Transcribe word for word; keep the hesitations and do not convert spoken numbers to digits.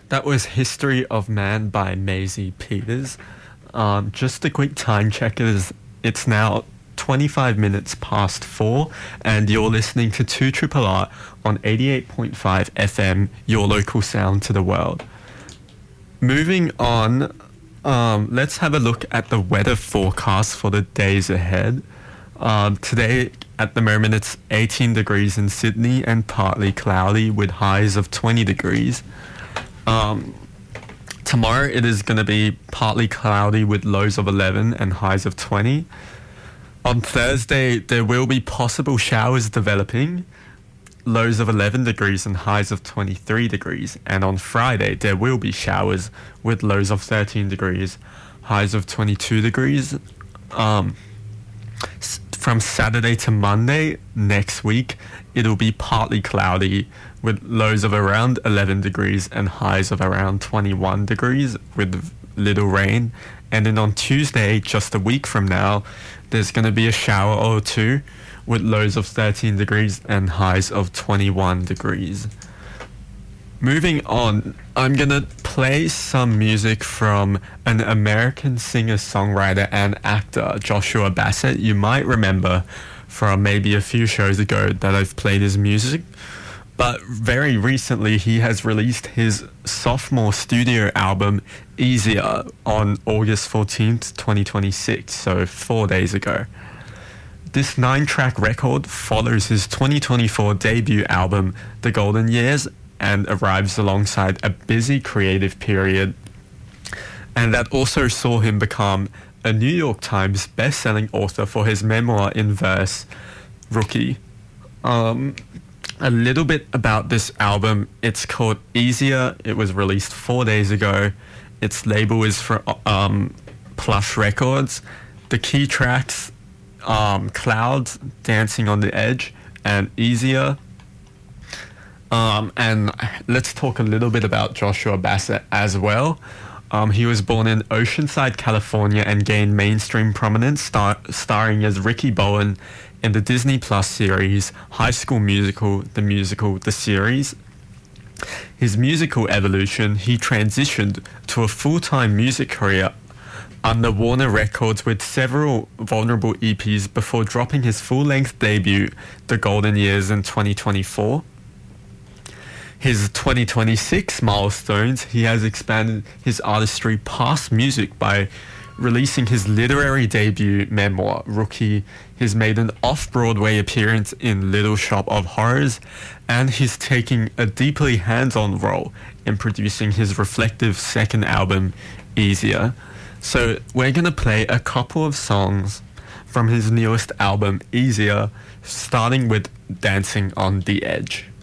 That was History of Man by Maisie Peters. Um, just a quick time check is it's now twenty-five minutes past four, and you're listening to two Triple R on eighty-eight point five F M, your local sound to the world. Moving on, um, let's have a look at the weather forecast for the days ahead. Um, today, at the moment, it's eighteen degrees in Sydney and partly cloudy with highs of twenty degrees. Um, tomorrow, it is going to be partly cloudy with lows of eleven and highs of twenty. On Thursday, there will be possible showers developing, lows of eleven degrees and highs of twenty-three degrees. And on Friday, there will be showers with lows of thirteen degrees, highs of twenty-two degrees. Um, s- from Saturday to Monday next week, it'll be partly cloudy with lows of around eleven degrees and highs of around twenty-one degrees with little rain. And then on Tuesday, just a week from now, there's going to be a shower or two with lows of thirteen degrees and highs of twenty-one degrees. Moving on, I'm going to play some music from an American singer-songwriter and actor, Joshua Bassett. You might remember from maybe a few shows ago that I've played his music. But very recently, he has released his sophomore studio album, Easier, on August fourteenth, twenty twenty-six, so four days ago. This nine-track record follows his twenty twenty-four debut album, The Golden Years, and arrives alongside a busy creative period. And that also saw him become a New York Times best-selling author for his memoir in verse, Rookie. Um... A little bit about this album. It's called Easier. It was released four days ago. Its label is for um, Plush Records. The key tracks, um, Clouds, Dancing on the Edge, and Easier. Um, and let's talk a little bit about Joshua Bassett as well. Um, he was born in Oceanside, California, and gained mainstream prominence star- starring as Ricky Bowen in the Disney Plus series High School Musical, the musical, the series. His musical evolution, he transitioned to a full-time music career under Warner Records with several vulnerable E Ps before dropping his full-length debut, The Golden Years, in twenty twenty-four. His twenty twenty-six milestones, he has expanded his artistry past music by releasing his literary debut memoir, Rookie. He's made an off-Broadway appearance in Little Shop of Horrors, and he's taking a deeply hands-on role in producing his reflective second album, Easier. So we're going to play a couple of songs from his newest album, Easier, starting with Dancing on the Edge.